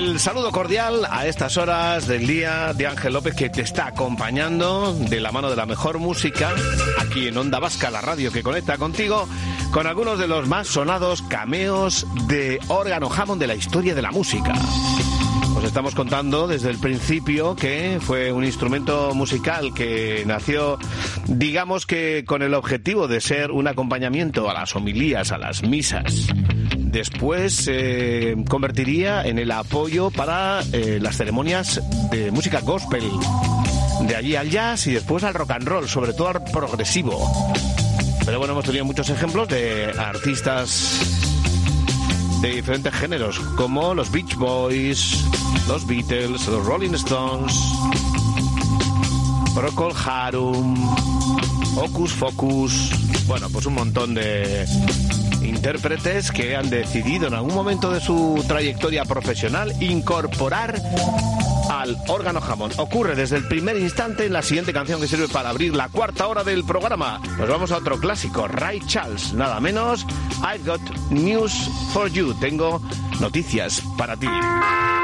El saludo cordial a estas horas del día de Ángel López, que te está acompañando de la mano de la mejor música aquí en Onda Vasca, la radio que conecta contigo, con algunos de los más sonados cameos de órgano Hammond de la historia de la música. Os estamos contando desde el principio que fue un instrumento musical que nació, digamos que con el objetivo de ser un acompañamiento a las homilías, a las misas. Después se convertiría en el apoyo para las ceremonias de música gospel, de allí al jazz y después al rock and roll, sobre todo al progresivo. Pero bueno, hemos tenido muchos ejemplos de artistas de diferentes géneros, como los Beach Boys, los Beatles, los Rolling Stones, Procol Harum, Hocus Focus, bueno, pues un montón de intérpretes que han decidido en algún momento de su trayectoria profesional incorporar al órgano Hammond. Ocurre desde el primer instante en la siguiente canción que sirve para abrir la cuarta hora del programa. Nos vamos a otro clásico, Ray Charles, nada menos. I've got news for you. Tengo noticias para ti.